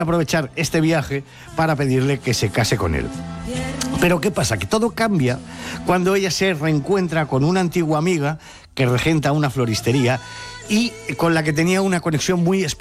aprovechar este viaje para pedirle que se case con él. Pero ¿qué pasa? Que todo cambia cuando ella se reencuentra con una antigua amiga que regenta una floristería y con la que tenía una conexión muy especial.